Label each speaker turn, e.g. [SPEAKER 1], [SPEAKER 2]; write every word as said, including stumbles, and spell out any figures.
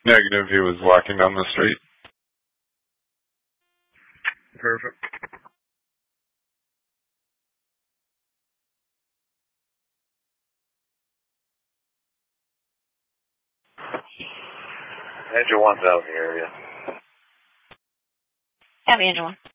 [SPEAKER 1] Negative, he was walking down the street.
[SPEAKER 2] Perfect. Angel one's out in the area.
[SPEAKER 3] Have Angel one.